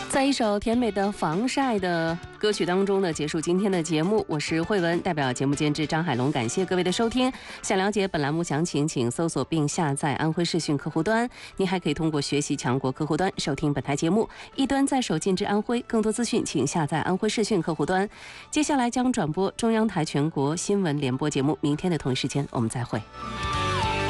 在一首甜美的防晒的歌曲当中呢，结束今天的节目。我是慧文，代表节目监制张海龙，感谢各位的收听。想了解本栏目详情，请搜索并下载安徽视讯客户端。您还可以通过学习强国客户端收听本台节目，一端在手进至安徽。更多资讯请下载安徽视讯客户端。接下来将转播中央台全国新闻联播节目，明天的同一时间我们再会。